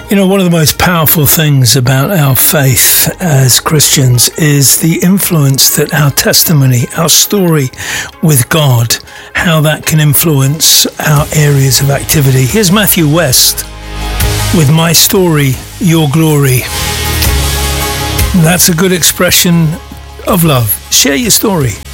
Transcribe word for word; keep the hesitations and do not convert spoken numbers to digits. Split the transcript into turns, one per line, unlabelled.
You know, one of the most powerful things about our faith as Christians is the influence that our testimony, our story with God, how that can influence our areas of activity. Here's Matthew West with My Story, Your Glory. That's a good expression of love. Share your story.